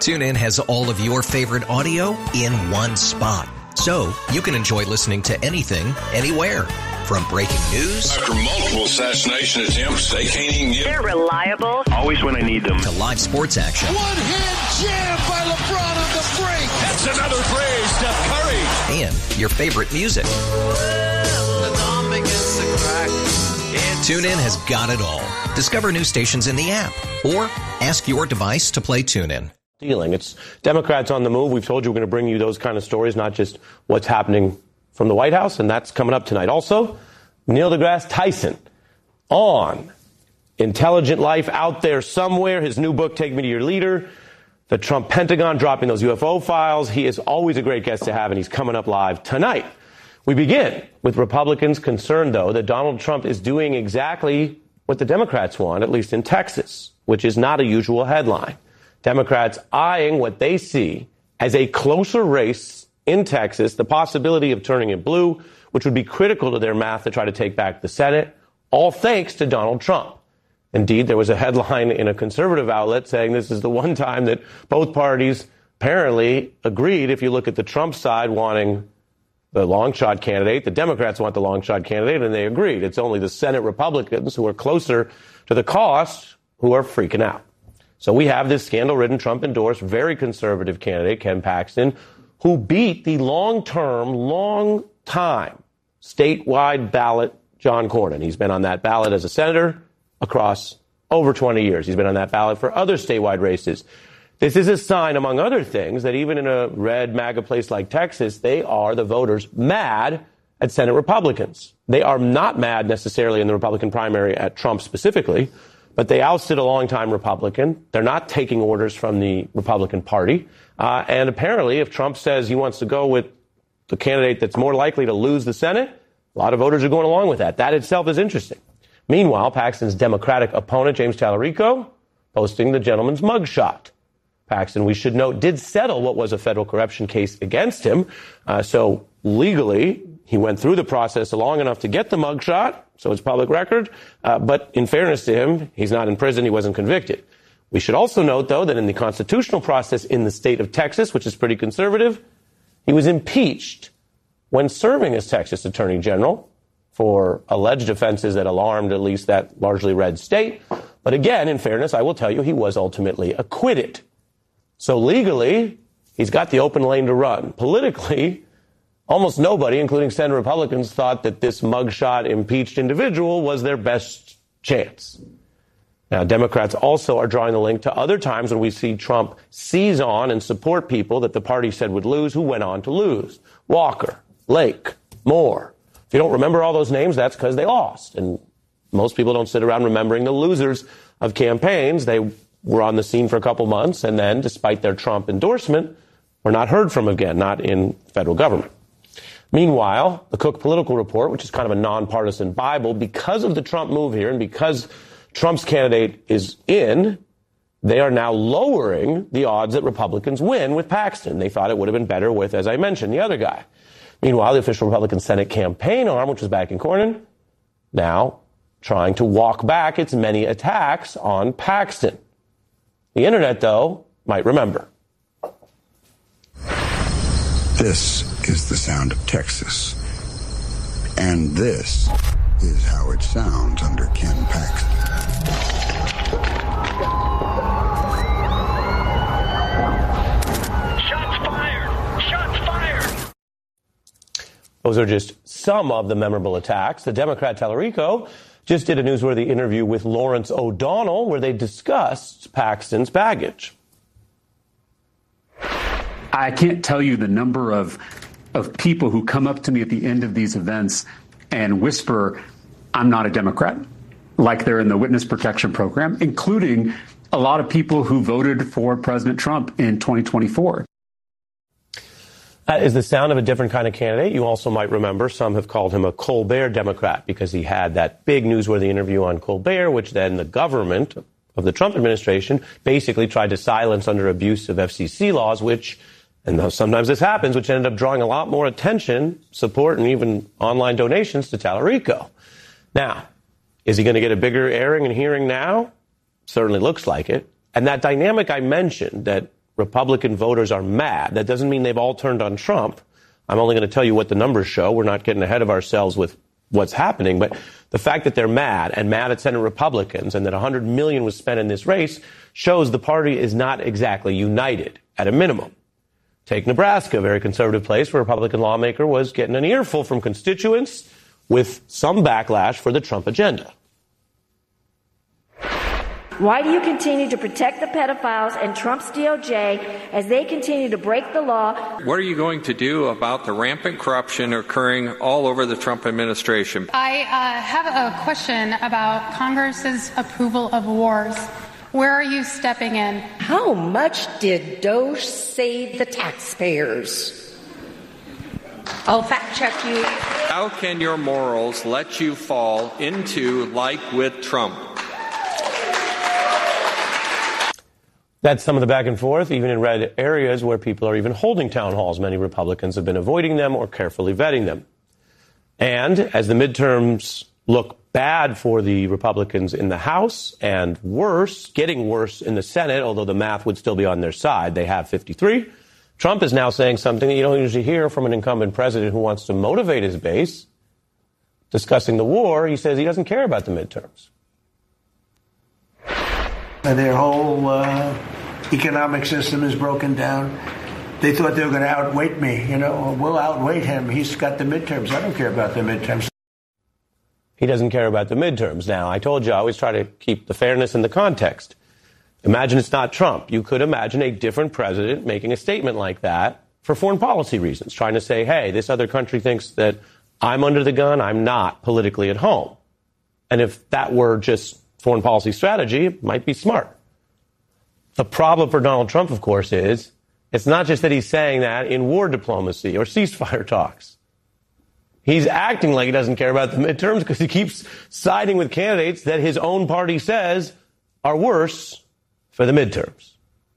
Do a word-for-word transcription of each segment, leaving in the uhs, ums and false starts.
TuneIn has all of your favorite audio in one spot, so you can enjoy listening to anything, anywhere. From breaking news after multiple assassination attempts, they can't even get. They're reliable. Always when I need them. To live sports action. One-hand jam by LeBron on the break. That's another phrase, Steph Curry. And your favorite music. TuneIn has got it all. Discover new stations in the app or ask your device to play TuneIn. Dealing. It's Democrats on the move. We've told you we're going to bring you those kind of stories, not just what's happening from the White House, and that's coming up tonight. Also, Neil deGrasse Tyson on Intelligent Life out there somewhere. His new book, Take Me to Your Leader. The Trump Pentagon dropping those U F O files. He is always a great guest to have, and he's coming up live tonight. We begin with Republicans concerned, though, that Donald Trump is doing exactly what the Democrats want, at least in Texas, which is not a usual headline. Democrats eyeing what they see as a closer race in Texas, the possibility of turning it blue, which would be critical to their math to try to take back the Senate, all thanks to Donald Trump. Indeed, there was a headline in a conservative outlet saying this is the one time that both parties apparently agreed. If you look at the Trump side wanting the long shot candidate, the Democrats want the long shot candidate, and they agreed. It's only the Senate Republicans who are closer to the cost who are freaking out. So we have this scandal-ridden, Trump-endorsed, very conservative candidate, Ken Paxton, who beat the long-term, long-time statewide ballot John Cornyn. He's been on that ballot as a senator across over twenty years. He's been on that ballot for other statewide races. This is a sign, among other things, that even in a red MAGA place like Texas, they are, the voters, mad at Senate Republicans. They are not mad necessarily in the Republican primary at Trump specifically, but they ousted a longtime Republican. They're not taking orders from the Republican Party. Uh, and apparently, if Trump says he wants to go with the candidate that's more likely to lose the Senate, a lot of voters are going along with that. That itself is interesting. Meanwhile, Paxton's Democratic opponent, James Tallarico, posting the gentleman's mugshot. Paxton, we should note, did settle what was a federal corruption case against him. Uh, so legally, he went through the process long enough to get the mugshot, so it's public record. Uh, but in fairness to him, he's not in prison. He wasn't convicted. We should also note, though, that in the constitutional process in the state of Texas, which is pretty conservative, he was impeached when serving as Texas Attorney General for alleged offenses that alarmed at least that largely red state. But again, in fairness, I will tell you, he was ultimately acquitted. So legally, he's got the open lane to run. Politically, almost nobody, including Senate Republicans, thought that this mugshot impeached individual was their best chance. Now, Democrats also are drawing the link to other times when we see Trump seize on and support people that the party said would lose who went on to lose. Walker, Lake, Moore. If you don't remember all those names, that's because they lost. And most people don't sit around remembering the losers of campaigns. They were on the scene for a couple months, and then, despite their Trump endorsement, were not heard from again, not in federal government. Meanwhile, the Cook Political Report, which is kind of a nonpartisan Bible, because of the Trump move here and because Trump's candidate is in, they are now lowering the odds that Republicans win with Paxton. They thought it would have been better with, as I mentioned, the other guy. Meanwhile, the official Republican Senate campaign arm, which was backing Cornyn, now trying to walk back its many attacks on Paxton. The internet, though, might remember. This is the sound of Texas. And this is how it sounds under Ken Paxton. Shots fired! Shots fired! Those are just some of the memorable attacks. The Democrat Tallarico just did a newsworthy interview with Lawrence O'Donnell where they discussed Paxton's baggage. I can't tell you the number of of people who come up to me at the end of these events and whisper, I'm not a Democrat, like they're in the witness protection program, including a lot of people who voted for President Trump in twenty twenty-four. That is the sound of a different kind of candidate. You also might remember some have called him a Colbert Democrat because he had that big newsworthy interview on Colbert, which then the government of the Trump administration basically tried to silence under abuse of F C C laws, which, and sometimes this happens, which ended up drawing a lot more attention, support, and even online donations to Tallarico. Now, is he going to get a bigger airing and hearing now? Certainly looks like it. And that dynamic I mentioned, that Republican voters are mad. That doesn't mean they've all turned on Trump. I'm only going to tell you what the numbers show. We're not getting ahead of ourselves with what's happening. But the fact that they're mad and mad at Senate Republicans and that one hundred million dollars was spent in this race shows the party is not exactly united at a minimum. Take Nebraska, a very conservative place where a Republican lawmaker was getting an earful from constituents with some backlash for the Trump agenda. Why do you continue to protect the pedophiles and Trump's D O J as they continue to break the law? What are you going to do about the rampant corruption occurring all over the Trump administration? I uh, have a question about Congress's approval of wars. Where are you stepping in? How much did Doge save the taxpayers? I'll fact check you. How can your morals let you fall into like with Trump? That's some of the back and forth, even in red areas where people are even holding town halls. Many Republicans have been avoiding them or carefully vetting them. And as the midterms look bad for the Republicans in the House and worse, getting worse in the Senate, although the math would still be on their side, they have fifty-three. Trump is now saying something that you don't usually hear from an incumbent president who wants to motivate his base. Discussing the war, he says he doesn't care about the midterms. Their whole uh, economic system is broken down. They thought they were going to outweight me. You know, we'll outweight him. He's got the midterms. I don't care about the midterms. He doesn't care about the midterms. Now, I told you I always try to keep the fairness in the context. Imagine it's not Trump. You could imagine a different president making a statement like that for foreign policy reasons, trying to say, hey, this other country thinks that I'm under the gun. I'm not politically at home. And if that were just foreign policy strategy, it might be smart. The problem for Donald Trump, of course, is it's not just that he's saying that in war diplomacy or ceasefire talks. He's acting like he doesn't care about the midterms because he keeps siding with candidates that his own party says are worse for the midterms.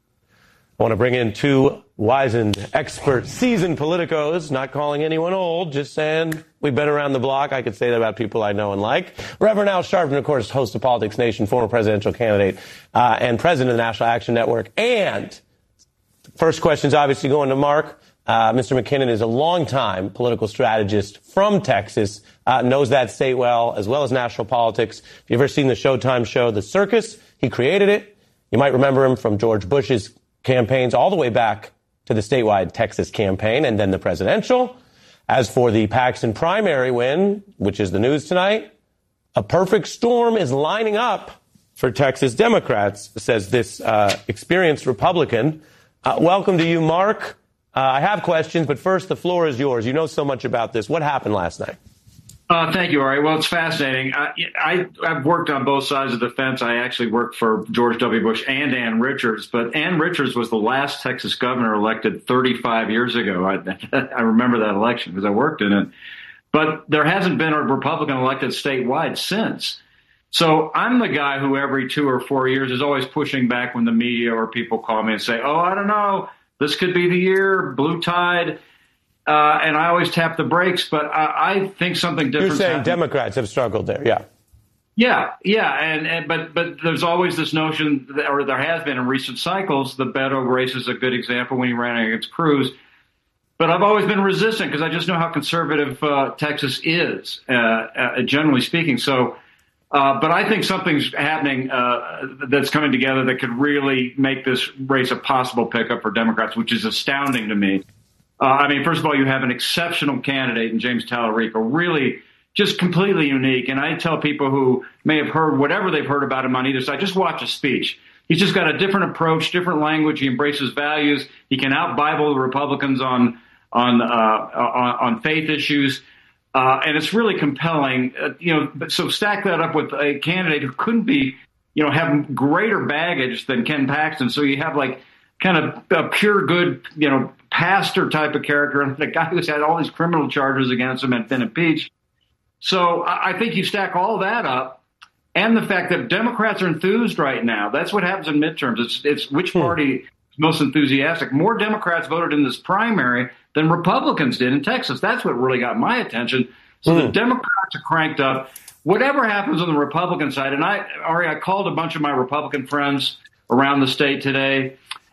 I want to bring in two wizened, expert, seasoned politicos, not calling anyone old, just saying we've been around the block. I could say that about people I know and like. Reverend Al Sharpton, of course, host of Politics Nation, former presidential candidate, uh, and president of the National Action Network. And first question's obviously going to Mark. Uh, Mister McKinnon is a longtime political strategist from Texas, uh, knows that state well, as well as national politics. If you've ever seen the Showtime show, The Circus, he created it. You might remember him from George Bush's campaigns all the way back to the statewide Texas campaign and then the presidential. As for the Paxton primary win, which is the news tonight, a perfect storm is lining up for Texas Democrats, says this uh, experienced Republican. Uh, welcome to you, Mark. Uh, I have questions, but first, the floor is yours. You know so much about this. What happened last night? Uh, thank you, Ari. Well, it's fascinating. I, I, I've worked on both sides of the fence. I actually worked for George W. Bush and Ann Richards, but Ann Richards was the last Texas governor elected thirty-five years ago. I, I remember that election because I worked in it. But there hasn't been a Republican elected statewide since. So I'm the guy who every two or four years is always pushing back when the media or people call me and say, oh, I don't know, this could be the year, blue tide. Uh, and I always tap the brakes, but I, I think something different. You're saying happened. Democrats have struggled there, yeah. Yeah, yeah, and, and but but there's always this notion, that, or there has been in recent cycles. The Beto race is a good example when he ran against Cruz. But I've always been resistant because I just know how conservative uh, Texas is, uh, uh, generally speaking. So, uh, but I think something's happening uh, that's coming together that could really make this race a possible pickup for Democrats, which is astounding to me. Uh, I mean, first of all, you have an exceptional candidate in James Talarico, really just completely unique. And I tell people who may have heard whatever they've heard about him on either side, just watch a speech. He's just got a different approach, different language. He embraces values. He can out-Bible the Republicans on on uh, on, on faith issues. Uh, and it's really compelling. Uh, you know, but so stack that up with a candidate who couldn't be, you know, have greater baggage than Ken Paxton. So you have like kind of a pure good, you know, pastor type of character, and the guy who's had all these criminal charges against him and been impeached. So I think you stack all that up, and the fact that Democrats are enthused right now. That's what happens in midterms. It's it's which party is most enthusiastic. More Democrats voted in this primary than Republicans did in Texas. That's what really got my attention. So mm. the Democrats are cranked up. Whatever happens on the Republican side, and I, Ari, I called a bunch of my Republican friends around the state today.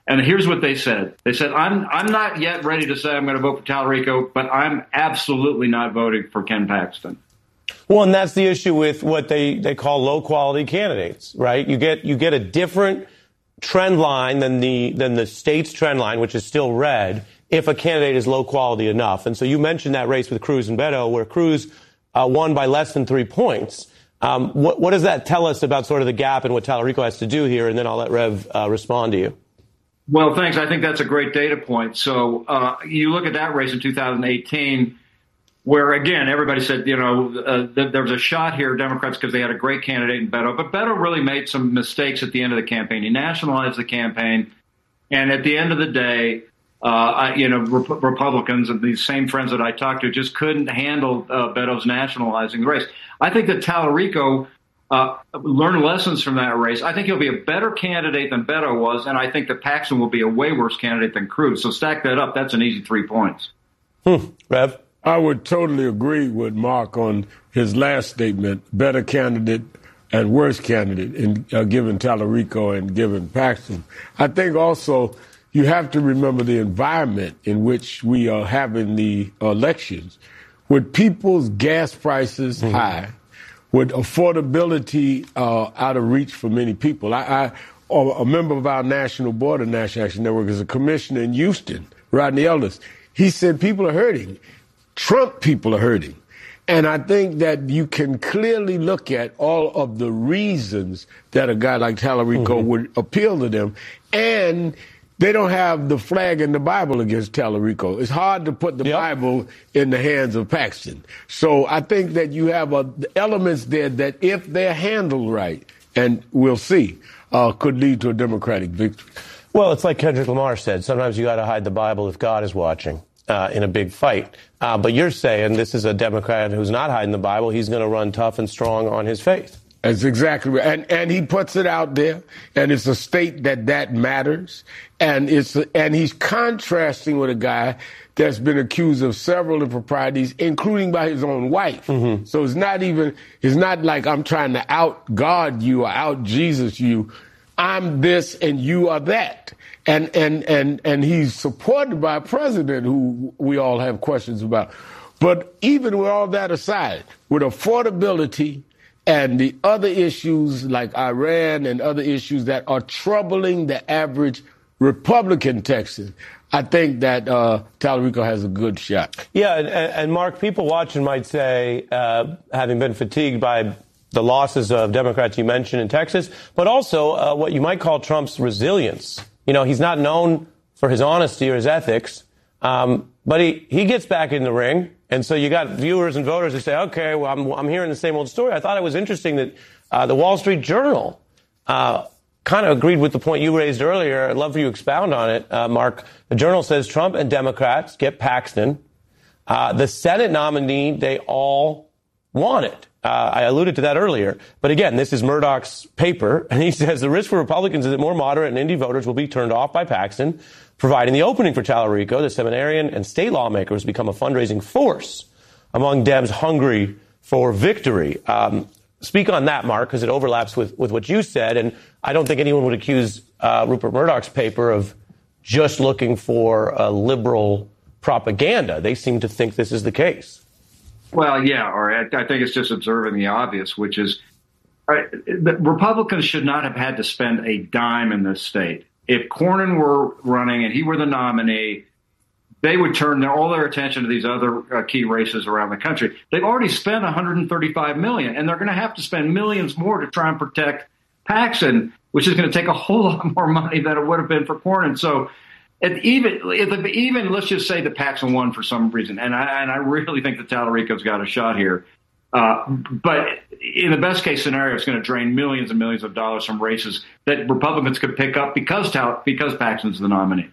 And here's what they said. They said, I'm I'm not yet ready to say I'm going to vote for Tallarico, but I'm absolutely not voting for Ken Paxton. Well, and that's the issue with what they, they call low-quality candidates, right? You get you get a different trend line than the than the state's trend line, which is still red, if a candidate is low-quality enough. And so you mentioned that race with Cruz and Beto, where Cruz uh, won by less than three points. Um, what, what does that tell us about sort of the gap and what Tallarico has to do here? And then I'll let Rev uh, respond to you. Well, thanks. I think that's a great data point. So uh, you look at that race in two thousand eighteen, where, again, everybody said, you know, uh, th- there was a shot here, Democrats, because they had a great candidate in Beto. But Beto really made some mistakes at the end of the campaign. He nationalized the campaign. And at the end of the day, uh, I, you know, Rep- Republicans and these same friends that I talked to just couldn't handle uh, Beto's nationalizing the race. I think that Tallarico Uh, learn lessons from that race. I think he'll be a better candidate than Beto was, and I think that Paxton will be a way worse candidate than Cruz. So stack that up. That's an easy three points. Hmm. Rev? I would totally agree with Mark on his last statement. Better candidate and worse candidate in uh, given Tallarico and given Paxton. I think also you have to remember the environment in which we are having the elections. With people's gas prices mm-hmm. high, with affordability uh, out of reach for many people. I, I, a member of our National Board of National Action Network is a commissioner in Houston, Rodney Ellis. He said people are hurting. Trump people are hurting. And I think that you can clearly look at all of the reasons that a guy like Tallarico mm-hmm. would appeal to them. And they don't have the flag in the Bible against Tallarico. It's hard to put the yep. Bible in the hands of Paxton. So I think that you have uh, elements there that, if they're handled right, and we'll see, uh, could lead to a Democratic victory. Well, it's like Kendrick Lamar said, sometimes you got to hide the Bible if God is watching uh, in a big fight. Uh, but you're saying this is a Democrat who's not hiding the Bible. He's going to run tough and strong on his faith. That's exactly right. And, and he puts it out there, and it's a state that that matters. And it's and he's contrasting with a guy that's been accused of several improprieties, including by his own wife. Mm-hmm. So it's not even, it's not like I'm trying to out God you or out Jesus you. I'm this and you are that. And, and, and, and he's supported by a president who we all have questions about. But even with all that aside, with affordability and the other issues like Iran and other issues that are troubling the average Republican Texan, I think that uh, Tallarico has a good shot. Yeah, and, and Mark, people watching might say, uh, having been fatigued by the losses of Democrats you mentioned in Texas, but also uh, what you might call Trump's resilience. You know, he's not known for his honesty or his ethics, um, but he, he gets back in the ring. And so you got viewers and voters who say, okay, well, I'm, I'm hearing the same old story. I thought it was interesting that uh, the Wall Street Journal uh, kind of agreed with the point you raised earlier. I'd love for you to expound on it, uh, Mark. The Journal says Trump and Democrats get Paxton. Uh, the Senate nominee, they all want it. Uh, I alluded to that earlier. But again, this is Murdoch's paper, and he says the risk for Republicans is that more moderate and indie voters will be turned off by Paxton, providing the opening for Tallarico, the seminarian, and state lawmakers become a fundraising force among Dems hungry for victory. Um, speak on that, Mark, because it overlaps with, with what you said, and I don't think anyone would accuse uh, Rupert Murdoch's paper of just looking for uh, liberal propaganda. They seem to think this is the case. Well, yeah, or I, I think it's just observing the obvious, which is uh, the Republicans should not have had to spend a dime in this state. If Cornyn were running and he were the nominee, they would turn their, all their attention to these other uh, key races around the country. They've already spent one hundred thirty-five million dollars, and they're going to have to spend millions more to try and protect Paxton, which is going to take a whole lot more money than it would have been for Cornyn. So It even, it, even let's just say that Paxton won for some reason, and I, and I really think that Tallarico's got a shot here. Uh, but in the best case scenario, it's going to drain millions and millions of dollars from races that Republicans could pick up because because Paxton's the nominee.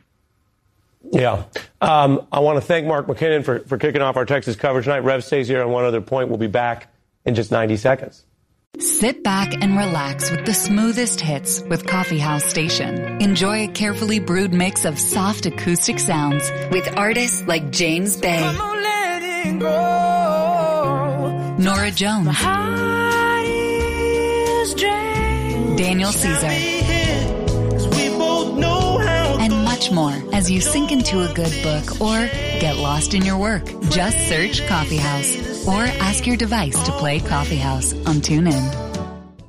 Yeah. Um, I want to thank Mark McKinnon for, for kicking off our Texas coverage tonight. Rev stays here on one other point. We'll be back in just ninety seconds. Sit back and relax with the smoothest hits with Coffee House Station. Enjoy a carefully brewed mix of soft acoustic sounds with artists like James Bay, Nora Jones, Daniel Caesar, and much more as you sink into a good book or get lost in your work. Just search Coffee House or ask your device to play Coffee House on TuneIn.